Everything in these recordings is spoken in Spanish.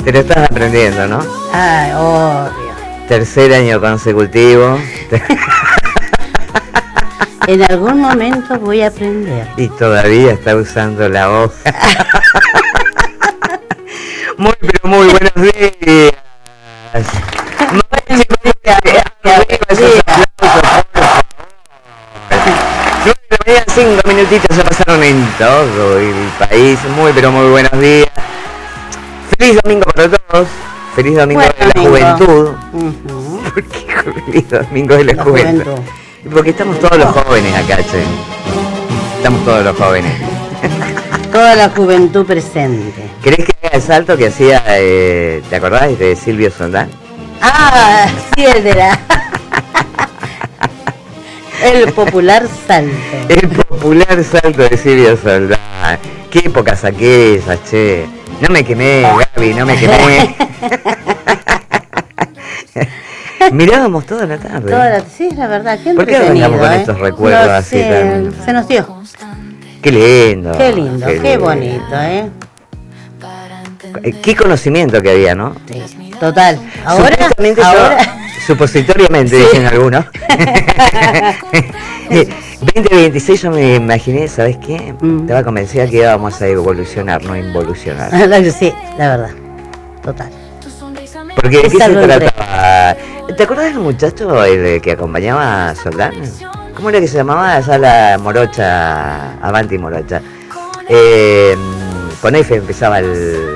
Te lo estás aprendiendo, ¿no? Ay, obvio. Tercer año consecutivo. En algún momento voy a aprender. Y todavía está usando la hoja. Muy, pero muy buenos días. Mañana 5 minutitos se pasaron en todo el país. Muy, pero muy buenos días. Feliz domingo para todos. Feliz domingo de la juventud. ¿Por qué feliz domingo de la juventud? Porque estamos todos los jóvenes acá, che. Estamos todos los jóvenes. Toda la juventud presente. ¿Querés que haga el salto que hacía, te acordás de Silvio Soldán? Ah, sí, el de la... El popular salto. El popular salto de Silvio Soldán. Qué épocas aquellas, che. No me quemé, Gaby, no me quemé. Mirábamos toda la tarde. Sí, la verdad. ¿Por qué arrancamos con estos recuerdos así tan...? Se nos dio. Qué lindo. Qué lindo, qué bonito, ¿eh? Qué conocimiento que había, ¿no? Sí, total. Ahora... Supositoriamente, sí. Dicen algunos. 2026 yo me imaginé, ¿sabes qué? Estaba convencida que íbamos a evolucionar, no involucionar. Sí, la verdad. Total. Porque ¿de qué se trataba? ¿Te acuerdas del muchacho el que acompañaba a Soldán? ¿Cómo era que se llamaba? Ya la morocha, Avanti Morocha. Con F empezaba el...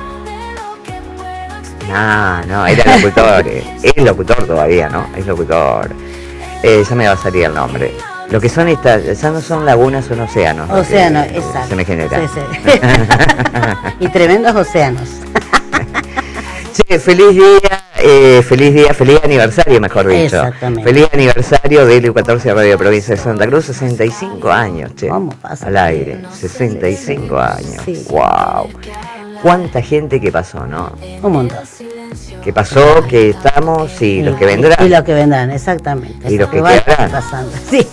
No, era locutor. Es locutor todavía, ¿no? Es locutor. Ya me va a salir el nombre. Lo que son estas, ya no son lagunas, son océanos. Océanos, exacto. Se me genera. Sí. Y tremendos océanos. Che, feliz aniversario, mejor dicho. Exactamente. Feliz aniversario de LU14 Radio Provincia de Santa Cruz, 65 años, che. ¿Cómo pasa? Al aire, 65 años. Sí. Wow. Cuánta gente que pasó, ¿no? Un montón. Que pasó, que estamos y los que vendrán. Y los que vendrán, exactamente. Y los que van quedarán. pasando. Sí.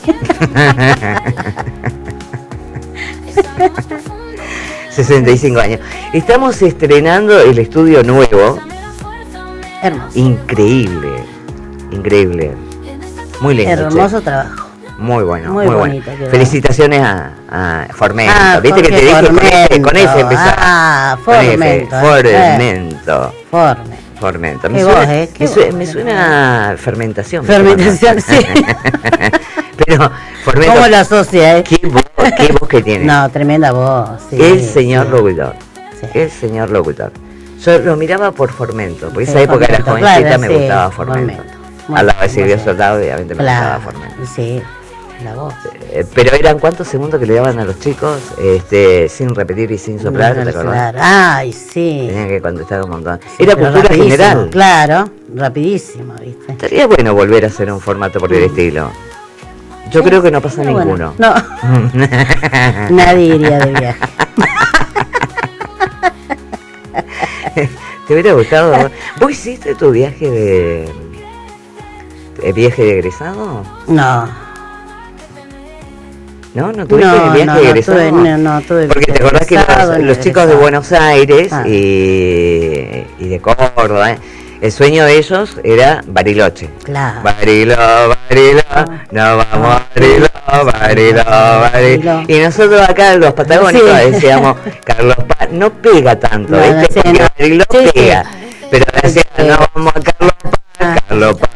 65 años. Estamos estrenando el estudio nuevo. Hermoso. Increíble. Muy lindo. Hermoso trabajo. Muy bueno, muy bonito. Bueno. Felicitaciones a Formento. ¿Viste que te dije con F empezaba? Formento. Me suena fermentación. Fermentación, sí. Pero Formento. ¿Cómo lo asocia, ¿Qué voz que tiene? No, tremenda voz. Sí, el señor locutor. Sí. El señor locutor. Yo lo miraba por Formento, porque esa época era jovencita, claro, me gustaba Formento. Al lado de Silvio Soldado, obviamente me gustaba Formento. Sí, la voz. Pero eran cuántos segundos que le daban a los chicos, sin repetir y sin soplar, ¿te acordás? Ay, sí. Tenían que contestar un montón. Sí, era cultura general. Claro, rapidísimo, ¿viste? Estaría bueno volver a hacer un formato por el estilo. Yo creo que no pasa ninguno. Bueno, no. Nadie iría de viaje. ¿Te hubiera gustado? ¿Vos hiciste tu viaje de egresado? No. ¿No tuviste viaje de egresado? No tuve. Porque te acordás que los chicos de Buenos Aires y de Córdoba, el sueño de ellos era Bariloche. Claro. Barilo, nos vamos a Barilo. Y nosotros acá, los patagónicos, decíamos, Carlos Paz, no pega tanto, ¿viste? Porque Bariloche pega. Pero decían, nos vamos a Carlos Paz.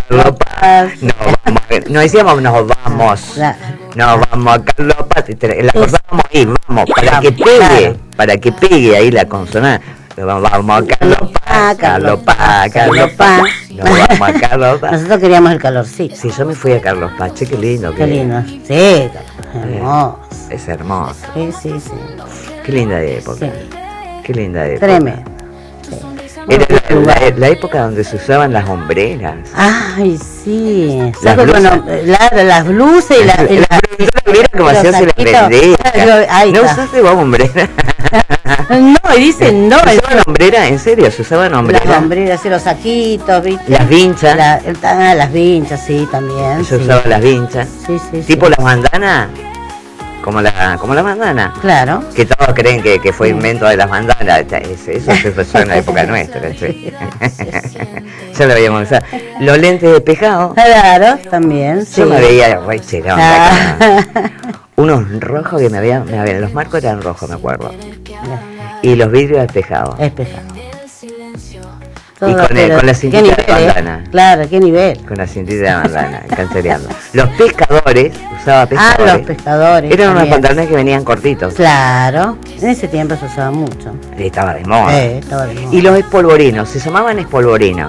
No decíamos, nos vamos a Carlos Paz. La cortábamos ahí, vamos, para que pegue ahí la consonante. Vamos a Carlos Paz. Nos vamos a Carlos Paz. Nosotros queríamos el calorcito. Sí, yo me fui a Carlos Paz, che, qué lindo. Qué lindo. Sí, hermoso. Es hermoso. Sí. Qué linda época. Sí. Qué linda época. Tremendo. Sí. Era la época donde se usaban las hombreras. Ay, sí. Las blusas y las... Mira cómo se hace la vendía. ¿No usaste vos hombrera? No, y dicen no. ¿Se usaban hombrera? ¿En serio? ¿Se usaban hombreras? Las hombreras y los saquitos, ¿viste? Las vinchas. Las vinchas, sí, también. Se usaban las vinchas. Sí. ¿Tipo las bandanas? como la bandana. Claro. Que todos creen que fue invento de las bandanas. Eso se empezó en la época nuestra. ¿Sí? Ya lo habíamos usado. Los lentes de despejado. Claro, también. Yo me veía re chelón. Unos rojos que me habían. Los marcos eran rojos, me acuerdo. Y los vidrios despejados. Despejado. Y con la cintita de bandana. Claro, qué nivel. Con la cintita de bandana, cancereando. Los pescadores, usaba pescadores. Los pescadores. Eran unos pantalones que venían cortitos. Claro, en ese tiempo se usaba mucho. Estaba de moda. Estaba de moda. Y los espolvorinos, se llamaban espolvorinos.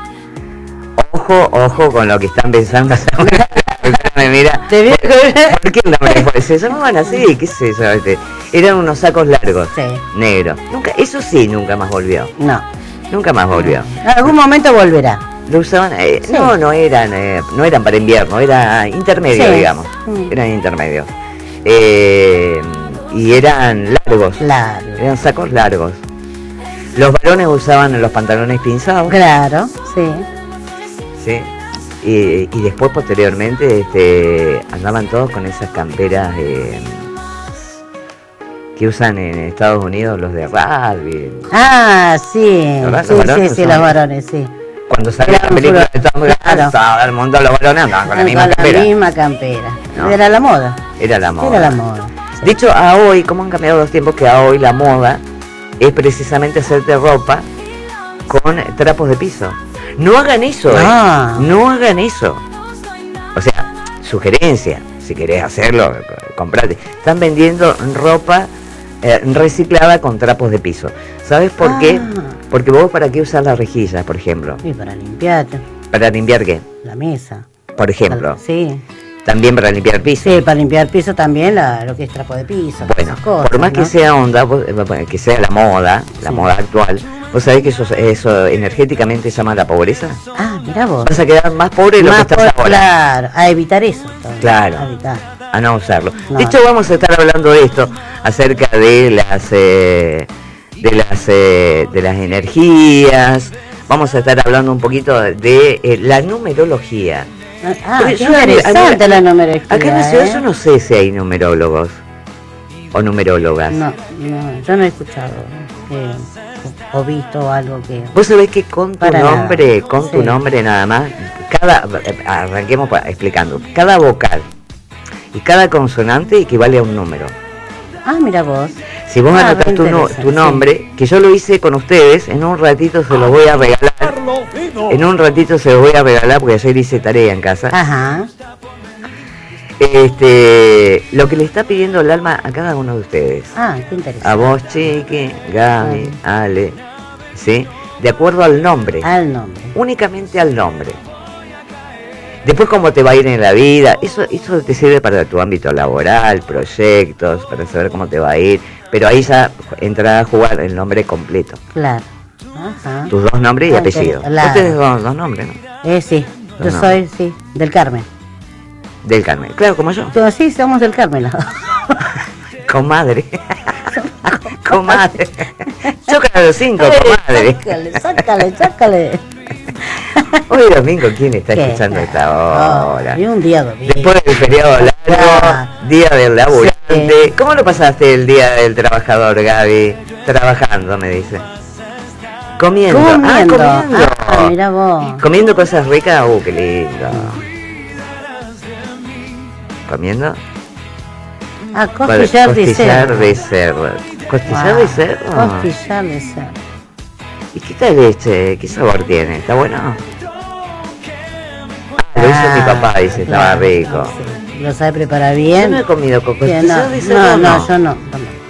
Ojo con lo que están pensando. Me mira. ¿Por qué el nombre? Se llamaban así, qué sé yo. Eran unos sacos largos, negros. Eso sí, nunca más volvió. Nunca más volvió. En algún momento volverá. Lo usaban, no eran para invierno, era intermedio, digamos. Eran intermedios. Y eran largos. Eran sacos largos. Los varones usaban los pantalones pinzados. Claro, sí. Sí. Y después, posteriormente, andaban todos con esas camperas que usan en Estados Unidos los de rugby. Sí. Los varones, sí. Cuando salió la película de Tom Cruise, el mundo de los varones andaban con la misma campera. No. Era la moda. Era la moda. Sí. De hecho, a hoy, ¿cómo han cambiado los tiempos? Que a hoy la moda es precisamente hacerte ropa con trapos de piso. No hagan eso, no hagan eso. O sea, sugerencia, si querés hacerlo, comprate. Están vendiendo ropa reciclada con trapos de piso. ¿Sabes por qué? Porque vos, ¿para qué usas las rejillas, por ejemplo? Sí, para limpiar. ¿Para limpiar qué? La mesa. Por ejemplo. Sí. También para limpiar piso. Sí, para limpiar piso también, lo que es trapo de piso. Bueno, cosas, por más que sea onda, que sea la moda actual, ¿vos sabés que eso energéticamente se llama la pobreza? Mirá vos. Vas a quedar más pobre de lo que estás ahora. Claro, a evitar eso. Claro, a no usarlo. De hecho, vamos a estar hablando de esto, acerca de las energías. Vamos a estar hablando un poquito de la numerología. Qué interesante la numerología. Acá en la ciudad yo no sé si hay numerólogos o numerólogas. No, yo no he escuchado o visto algo que... Vos sabés que con tu nombre nada más, arranquemos explicando, cada vocal y cada consonante equivale a un número. Mira vos. Si vos anotás tu nombre, que yo lo hice con ustedes, en un ratito se los voy a regalar. Porque ayer hice tarea en casa. Ajá. Lo que le está pidiendo el alma a cada uno de ustedes. Qué interesante. A vos, Chiqui, Gaby, Ale, ¿sí? De acuerdo al nombre. Únicamente al nombre. Después, cómo te va a ir en la vida, eso te sirve para tu ámbito laboral, proyectos, para saber cómo te va a ir. Pero ahí ya entra a jugar el nombre completo. Claro. Tus dos nombres y apellidos. Ustedes dos nombres, ¿no? Sí, yo soy, del Carmen. Del Carmen, claro, como yo. Sí, somos del Carmen. Comadre. Comadre. Chócala los 5, comadre. Sácale. Hoy domingo, ¿quién está escuchando esta hora? Y un día domingo. Después del feriado largo, día del laburante. Sí. ¿Cómo lo pasaste el día del trabajador, Gaby? Trabajando, me dice. Comiendo. Mira vos. Comiendo cosas ricas, qué lindo. ¿Comiendo? Costillar de cerdo. ¿Costillar de cerdo? Costillar de cerdo. ¿Y qué tal ¿Qué sabor tiene? ¿Está bueno? Lo hizo mi papá, dice, estaba rico. Sí. Lo sabe preparar bien. Yo no he comido costillar de cerdo. No, yo no.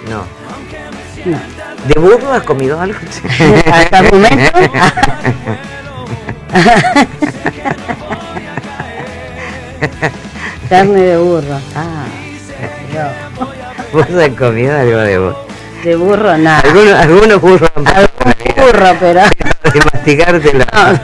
¿De burro has comido algo? ¿Hasta el momento? Carne de burro. No. ¿Vos has comido algo de burro? De burro, nada. Algunos burros han pasado. Burro, pero... De masticártelo. No.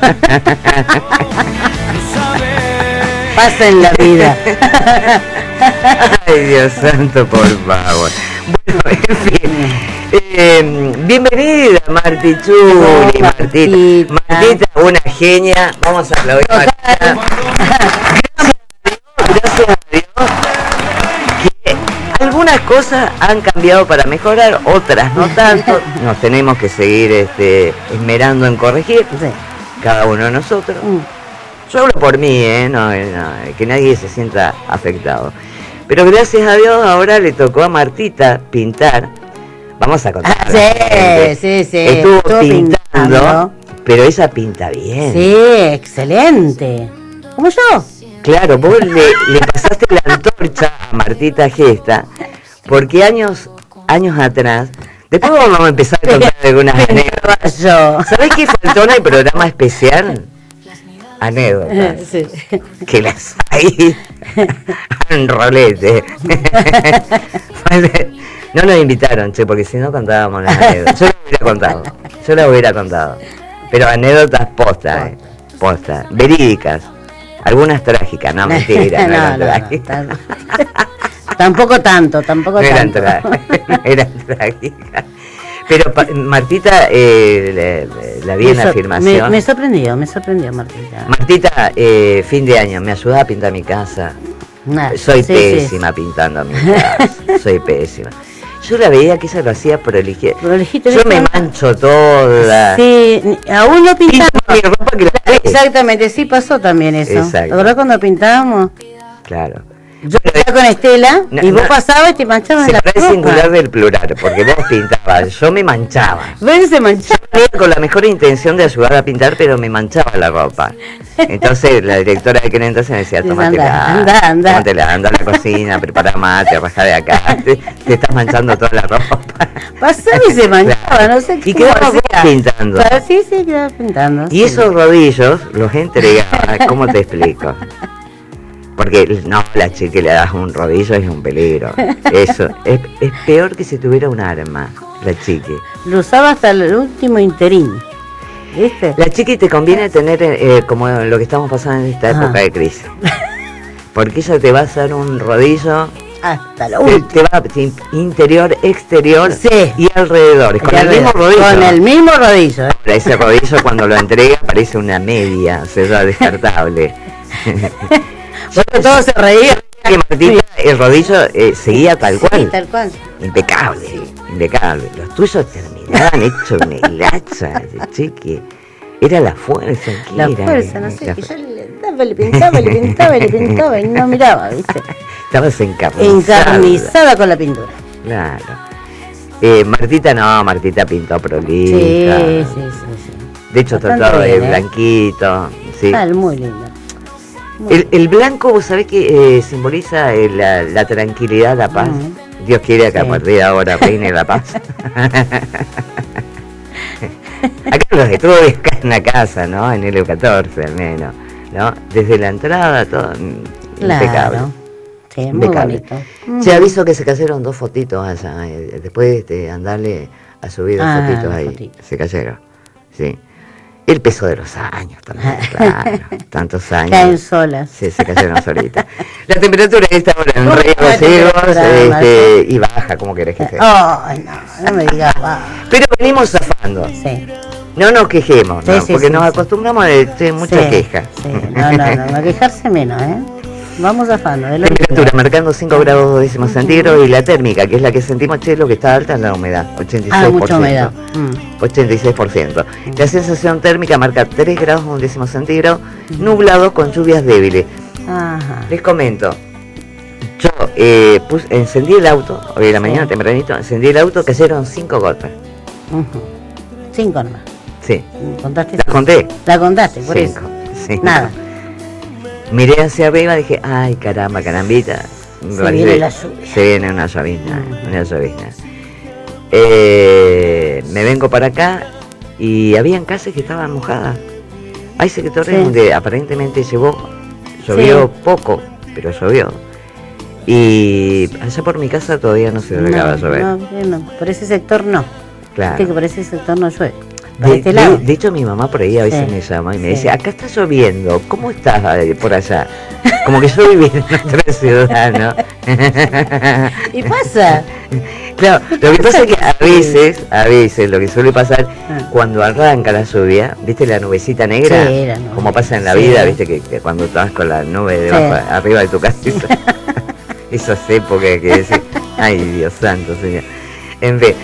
Pasa en la vida. Ay, Dios santo, por favor. Bueno, en fin. Bienvenida, Marti Chuli. Martita, una genia. Vamos a aplaudir a Martita. Gracias a Dios. Que algunas cosas han cambiado para mejorar, otras no tanto. Nos tenemos que seguir esmerando en corregir, cada uno de nosotros. Yo hablo por mí, no, que nadie se sienta afectado. Pero gracias a Dios ahora le tocó a Martita pintar. Vamos a contar. Sí. Estuvo pintando, pero ella pinta bien. Sí, excelente. Como yo. Claro, vos le pasaste la antorcha a Martita Gesta, porque años atrás, después vamos a empezar a contar algunas anécdotas. ¿Sabés qué faltó en el programa especial? Anécdotas. Sí. Que las hay en rolete. No nos invitaron, porque si no contábamos las anécdotas. Yo las hubiera contado. Pero anécdotas posta, verídicas. Algunas trágicas, no, mentira, no eran trágicas. Tampoco tanto. Eran trágicas. Pero Martita, la vi en la filmación. Me sorprendió Martita. Martita, fin de año, me ayudaba a pintar mi casa. Soy pésima pintando mi casa, soy pésima. Yo la veía que ella lo hacía prolijito. Yo me mancho toda. Sí, aún no pintamos. Mi ropa que la Exactamente, sí pasó también eso. Exacto. ¿La verdad cuando pintábamos? Claro. Yo estaba con Estela y vos pasabas y te manchabas la ropa. Se parece singular del plural, porque vos pintabas, yo me manchaba. ¿Ven? Se manchaba. Yo venía con la mejor intención de ayudar a pintar, pero me manchaba la ropa. Entonces la directora de aquel entonces me decía, tómatela, anda a la cocina, prepara mate, rajá de acá, te estás manchando toda la ropa. Pasaba y se manchaba, claro. No sé qué. Y quedaba pintando. Sí, quedaba pintando. Y esos rodillos los entregaba, ¿cómo te explico? Porque no, la chica le das un rodillo es un peligro. Eso es peor que si tuviera un arma, la chiqui. Lo usaba hasta el último interín. ¿Viste? La chiqui te conviene tener como lo que estamos pasando en esta época de crisis. Porque ella te va a hacer un rodillo hasta lo último. Te va interior, exterior y alrededor. Con el mismo rodillo. Con el mismo rodillo. Ese rodillo cuando lo entrega parece una media, se da descartable. Bueno, todos se reían. Que Martita, el rodillo seguía tal cual. Sí, tal cual. Impecable. Los tuyos terminaban hecho una hilacha, chiqui. Era la fuerza. La fuerza, no sé, que yo le pintaba y no miraba, ¿viste? Estabas encarnizada con la pintura. Claro. Martita pintó prolija. Sí. De hecho, tratado de blanquito. Sí. Muy lindo. El blanco, vos sabés que simboliza la tranquilidad, la paz. Dios quiere que a partir de ahora reine la paz. Acá los estudios acá en la casa, ¿no? En el EU14 al menos, ¿no? Desde la entrada, todo impecable. Sí, muy bonito. Se aviso que se cayeron 2 fotitos allá, después de andarle a subir 2 fotitos ahí, fotitos. Se cayeron, sí. El peso de los años también, claro, tantos años. Caen solas. Sí, se cayeron solitas. La temperatura está ahora en Ríos Ciegos y baja, ¿cómo querés que sea? No me digas. Pero venimos zafando. Sí. No nos quejemos, porque nos acostumbramos a mucha queja. Sí, no, a quejarse menos, Vamos zafando. Temperatura marcando 5 grados décimos centígrados y la térmica, que es la que sentimos, lo que está alta es la humedad, 86%. Mucha humedad. 86%. La sensación térmica marca 3 grados un décimo centígrado, nublado con lluvias débiles. Les comento, yo encendí el auto, hoy en la mañana tempranito, cayeron 5 gotas. 5 nomás. Sí. ¿Contaste? ¿Las conté? La contaste, por 5. Sí. Nada. Miré hacia arriba y dije, ay, carambita. Se viene la lluvia. Se viene una llovizna. Me vengo para acá y habían casas que estaban mojadas. Hay sectores donde aparentemente llovió poco, pero llovió. Y allá por mi casa todavía no se llegaba a llover. No, por ese sector no. Claro. Que por ese sector no llueve. De hecho, mi mamá por ahí a veces me llama y me dice, acá está lloviendo, ¿cómo estás por allá? Como que yo viví en otra ciudad, ¿no? ¿Y pasa? Claro, lo que pasa es que a veces lo que suele pasar cuando arranca la lluvia, ¿viste la nubecita negra? Como pasa en la vida, ¿viste? Que cuando estás con la nube debajo, arriba de tu casa. esas épocas que decís, ay Dios santo, señor. En fin,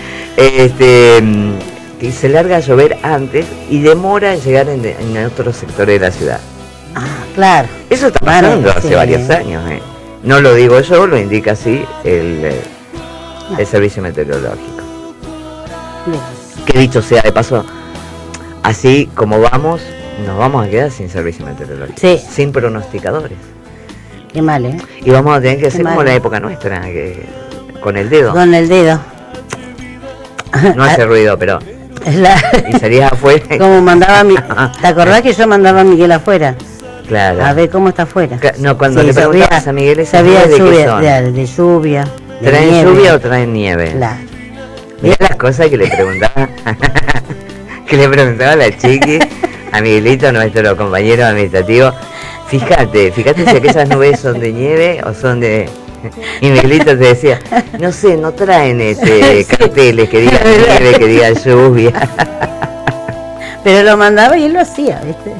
que se larga a llover antes y demora en llegar en otros sectores de la ciudad. Ah, claro. Eso está pasando hace varios años. No lo digo yo, lo indica así el servicio meteorológico. Bien. Que dicho sea de paso, así como vamos, nos vamos a quedar sin servicio meteorológico, sin pronosticadores. Qué mal, ¿eh? Y vamos a tener que hacer como la época nuestra, con el dedo. Con el dedo. No hace ruido, pero... Y salías afuera. Como mandaba ¿Te acordás que yo mandaba a Miguel afuera? Claro. A ver cómo está afuera. No, cuando le preguntabas a Miguel, sabía de lluvia, qué son. de lluvia. ¿Traen nieve. lluvia o traen nieve? Claro. Mirá las cosas que le preguntaba. Que le preguntaba a la chiqui, a Miguelito, nuestro compañero administrativo. Fíjate si aquellas nubes son de nieve o son de... Y Miguelito te decía, no sé, no traen carteles que digan nieve, que digan lluvia. Pero lo mandaba y él lo hacía, ¿viste?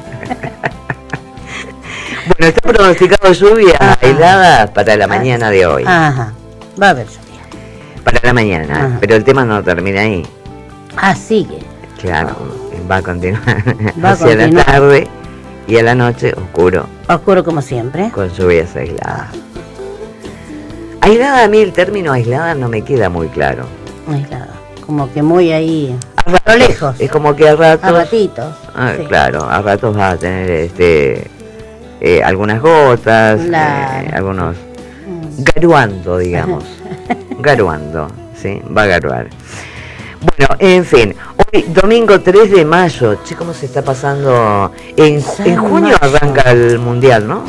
Bueno, está pronosticado lluvia aislada para la mañana de hoy. Ajá, va a haber lluvia. Para la mañana, pero el tema no termina ahí. Ah, sigue. Claro, va a continuar hacia la tarde y a la noche oscuro. Oscuro como siempre. Con lluvias aisladas. Aislada, a mí el término aislada no me queda muy claro. Aislada, como que muy ahí, a lejos. Es como que a ratos... A ratitos. Sí. Claro, a ratos va a tener algunas gotas, algunos... Garuando, digamos. Garuando, ¿sí? Va a garuar. Bueno, en fin, hoy domingo 3 de mayo, che, ¿cómo se está pasando? En junio arranca el Mundial, ¿no?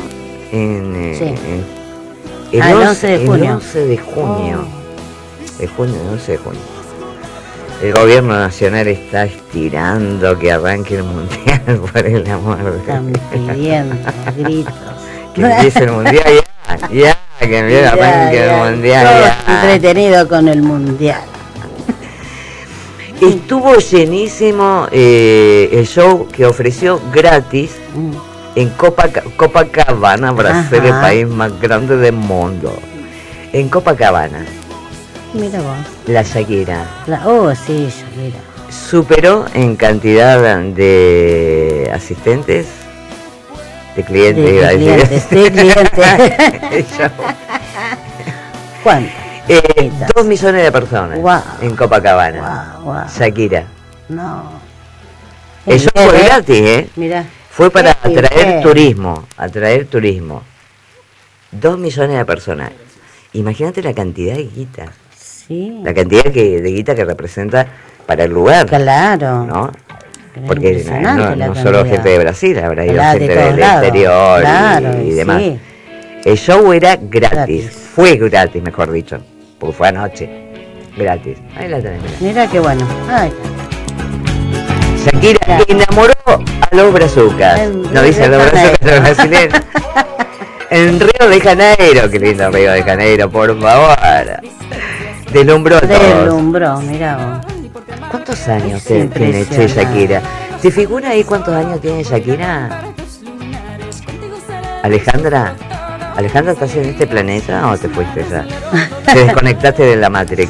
El 11 de junio. El 11 de junio. El 11 de junio. El gobierno nacional está estirando que arranque el Mundial, por el amor de Dios. Están pidiendo gritos. Que empiece el Mundial ya, que arranque el Mundial ya. Entretenido con el Mundial. Estuvo llenísimo el show que ofreció gratis en Copacabana, Brasil, el país más grande del mundo. En Copacabana. Mira vos. La Shakira. Sí, Shakira. Superó en cantidad de asistentes, de clientes, de clientes. ¿Cuántos? 2 millones de personas en Copacabana. Wow. Shakira. No. Eso fue gratis, Mirá. Fue para atraer turismo. 2 millones de personas. Imagínate la cantidad de guita. Sí. La cantidad de guita que representa para el lugar. Claro. ¿No? Porque no solo gente de Brasil, habrá ido gente del exterior y demás. Sí. El show era gratis. Fue gratis, mejor dicho. Porque fue anoche. Gratis. Ahí la tenés. Mira qué bueno. Ay. Shakira enamoró a los brazucas. No dice a los brazucas, a los brasileños. En Río de Janeiro, qué lindo Río de Janeiro, por favor. Deslumbró a todos. Deslumbró, mirá vos. ¿Cuántos años tiene Shakira? ¿Te figura ahí cuántos años tiene Shakira? ¿Alejandra? ¿Alejandra estás en este planeta o te fuiste ya? Te desconectaste de la Matrix.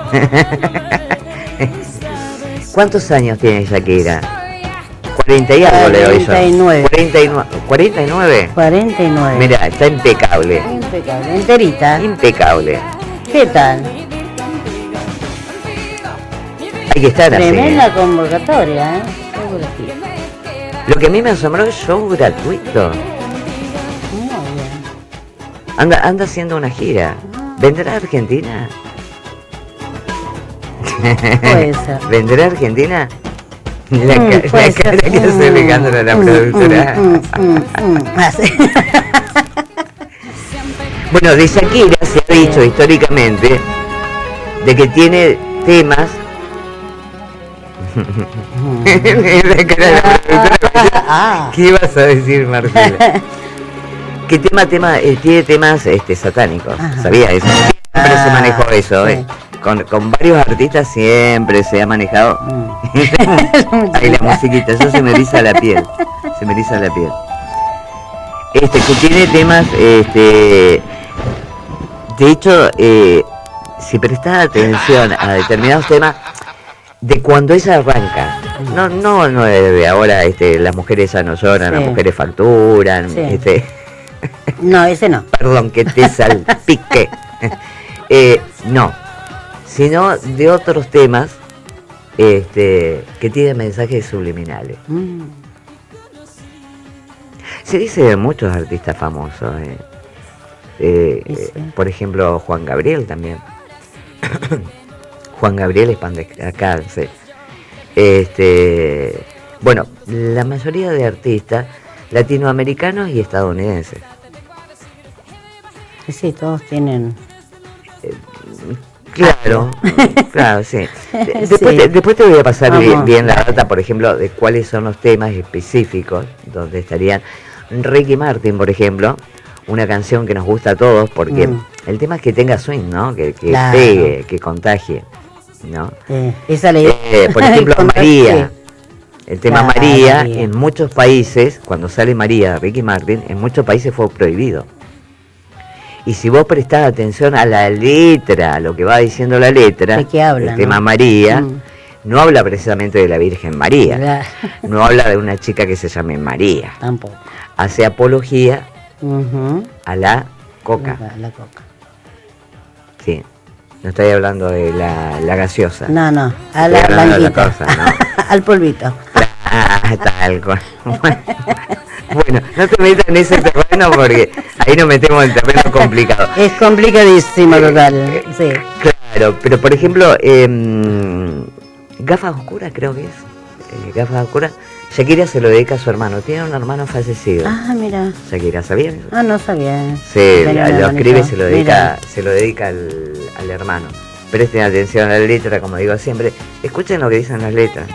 ¿Cuántos años tiene Shakira? 40 y algo le doy yo. 49. 49. Mira, está impecable. Impecable, enterita. Impecable. ¿Qué tal? Hay que estar así. Tremenda convocatoria, ¿eh? Lo que a mí me asombró es show gratuito. Anda haciendo una gira. ¿Vendrá a Argentina? Puede ser. ¿Vendrá a Argentina? La cara que hace Alejandra, la productora. Bueno, de Shakira se ha dicho históricamente de que tiene temas. La cara de la productora. ¿Qué ibas a decir, Marcela? Que tiene temas satánicos. ¿Sabías eso? Siempre se manejó eso, Con varios artistas siempre se ha manejado. Ahí la musiquita, eso se me eriza la piel. Que tiene temas De hecho, si prestás atención a determinados temas, de cuando ella arranca, no de ahora, las mujeres ya no lloran, las mujeres facturan, no, ese no. Perdón, que te salpique. No, sino de otros temas que tienen mensajes subliminales. Se dice de muchos artistas famosos, por ejemplo Juan Gabriel también. Juan Gabriel es pan de cáncer. Bueno, la mayoría de artistas latinoamericanos y estadounidenses. Sí, todos tienen. Claro, sí. Después te voy a pasar bien la data, por ejemplo, de cuáles son los temas específicos donde estarían. Ricky Martin, por ejemplo, una canción que nos gusta a todos, porque el tema es que tenga swing, ¿no? Que pegue, que contagie, ¿no? Esa ley. Por ejemplo, María. El tema María, en muchos países, cuando sale María, Ricky Martin, en muchos países fue prohibido. Y si vos prestás atención a la letra, a lo que va diciendo la letra, ¿de qué habla, el tema María, no habla precisamente de la Virgen María, no habla de una chica que se llame María. Tampoco. Hace apología a la coca. La coca. Sí, no estoy hablando de la gaseosa. No, a la blanquita. ¿No? Al polvito. Tal cual. Bueno, no te metas en ese terreno porque ahí nos metemos en terreno complicado. Es complicadísimo, total. Sí. Claro, pero por ejemplo, Gafas Oscuras creo que es. Gafas Oscuras. Shakira se lo dedica a su hermano. Tiene un hermano fallecido. Ah, mira. Shakira, ¿sabían? No sabía. Sí, lo escribe y se lo dedica al hermano. Presten atención a la letra, como digo siempre. Escuchen lo que dicen las letras.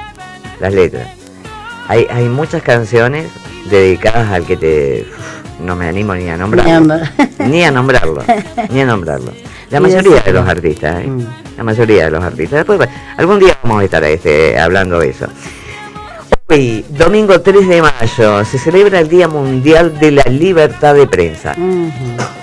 Hay muchas canciones dedicadas al que no me animo ni a nombrarlo. Ni a nombrarlo. La mayoría de los artistas, La mayoría de los artistas. Después, algún día vamos a estar hablando de eso. Hoy, domingo 3 de mayo, se celebra el Día Mundial de la Libertad de Prensa.